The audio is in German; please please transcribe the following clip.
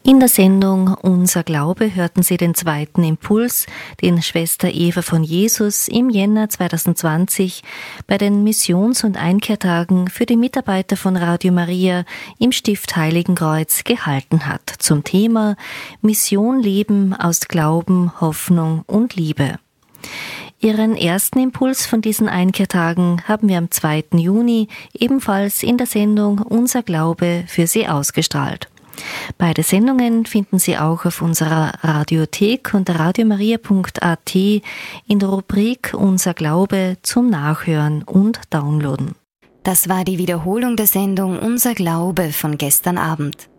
In der Sendung Unser Glaube hörten Sie den zweiten Impuls, den Schwester Eva von Jesus im Jänner 2020 bei den Missions- und Einkehrtagen für die Mitarbeiter von Radio Maria im Stift Heiligenkreuz gehalten hat, zum Thema Mission leben aus Glauben, Hoffnung und Liebe. Ihren ersten Impuls von diesen Einkehrtagen haben wir am 2. Juni ebenfalls in der Sendung Unser Glaube für Sie ausgestrahlt. Beide Sendungen finden Sie auch auf unserer Radiothek unter radiomaria.at in der Rubrik Unser Glaube zum Nachhören und Downloaden. Das war die Wiederholung der Sendung Unser Glaube von gestern Abend.